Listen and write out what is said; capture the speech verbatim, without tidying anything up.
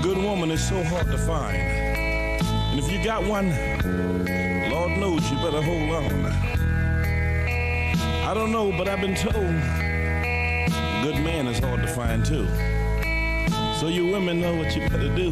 good woman is so hard to find. And if you got one, Lord knows you better hold on. I don't know, but I've been told a good man is hard to find too. So you women know what you better do.